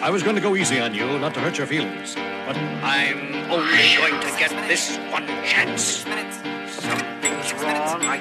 I was going to go easy on you, not to hurt your feelings. But I'm only going to get this one chance. Something's wrong. I